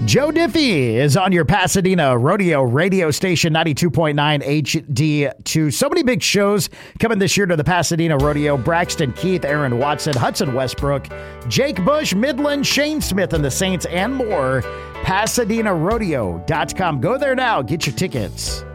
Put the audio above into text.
Joe Diffie is on your Pasadena Rodeo radio station, 92.9 HD2. So many big shows coming this year to the Pasadena Rodeo. Braxton Keith, Aaron Watson, Hudson Westbrook, Jake Bush, Midland, Shane Smith and the Saints, and more. PasadenaRodeo.com. Go there now. Get your tickets.